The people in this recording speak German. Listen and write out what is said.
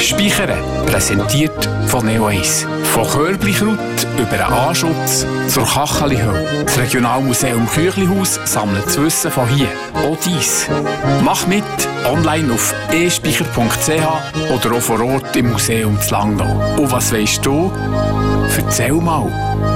Speichern, präsentiert von Neo1. Von Körbli-Kraut über den Anschutz zur Kachelihull. Das Regionalmuseum Küchlihaus sammelt das Wissen von hier. Auch dies. Mach mit, online auf espeicher.ch oder auch vor Ort im Museum zu Langnau. Und was weisst du? Erzähl mal.